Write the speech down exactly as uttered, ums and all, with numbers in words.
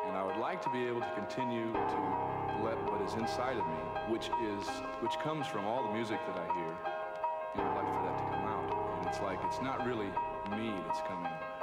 And I would like to be able to continue to let what is inside of me, which is, which comes from all the music that I hear, you know, I'd like for that to come out. And it's like, it's not really me that's coming